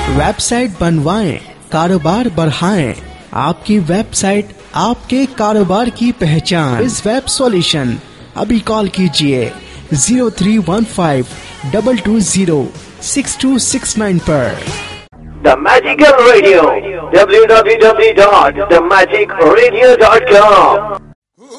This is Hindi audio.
वेबसाइट बनवाएं, कारोबार बढ़ाएं। आपकी वेबसाइट आपके कारोबार की पहचान। इस वेब सॉल्यूशन अभी कॉल कीजिए 0315-220-6269 पर। The Magical Radio, www.themagicradio.com